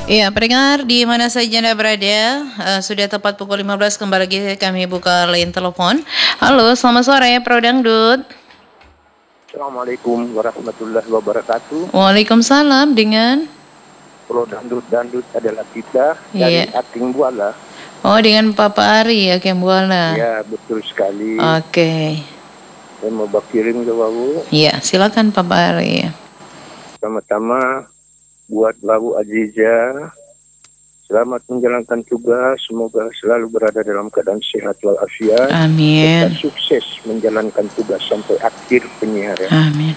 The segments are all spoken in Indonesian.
Iya, pendengar di mana saja Anda berada, sudah tepat pukul 15 kembali lagi kami buka line telepon. Halo, selamat sore Pro Dangdut. Assalamualaikum warahmatullahi wabarakatuh. Waalaikumsalam dengan Pro Dandut adalah kita dari iya. Ating Buala. Oh, dengan Papa Ari ya, Kembuala. Ya, betul sekali. Oke. Saya mau bakirim ke Babu. Iya, silakan Papa Ari. Pertama-tama buat Babu Aziza, selamat menjalankan tugas. Semoga selalu berada dalam keadaan sehat walafiat. Amin. Serta sukses menjalankan tugas sampai akhir penyiaran. Amin.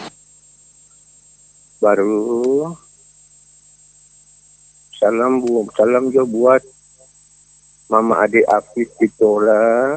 Baru salam juga buat Mama Ade Afif Pitola,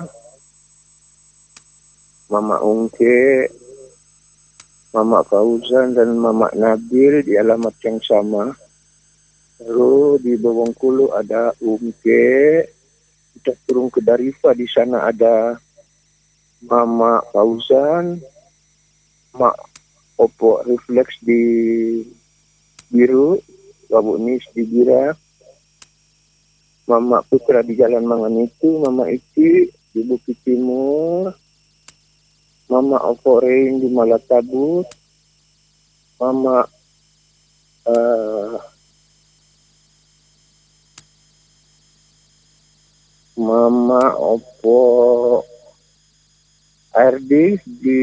Mama Ungke, Mama Fauzan dan Mama Nabil di alamat yang sama. Lalu di Bawangkulu ada Ungke, kita turun ke Darifa, di sana ada Mama Fauzan, Mak Opo Reflex di Biru, Babu Nis di Bira, Mama Putra di Jalan Manganitu, Mama Iki di Bukit Timur, Mama Opo Rein di Malatabut, Mama Opo ARD di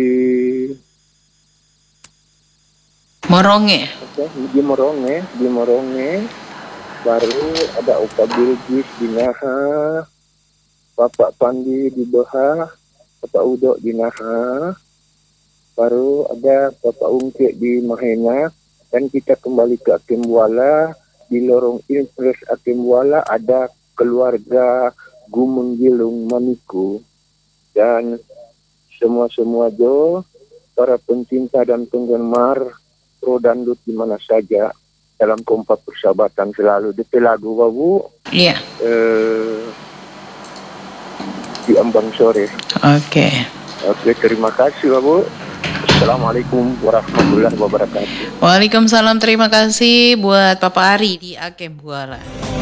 Moronge. di Moronge. Baru ada Opa Bilgis di Naha, Bapak Pandi di Beha, Bapak Udo di Naha, baru ada Bapak Ungke di Mahena, dan kita kembali ke Akim Buala. Di lorong Impres Akim Buala ada keluarga Gumung Gilung Maniku, dan semua Jo, para pencinta dan penggemar Pro Dangdut di mana saja, dalam kompak persahabatan selalu. DP lagu Babu. Iya. Di Ambang Sore. Oke, Terima kasih Babu. Assalamualaikum warahmatullahi wabarakatuh. Waalaikumsalam, terima kasih buat Papa Ari di Akembuala.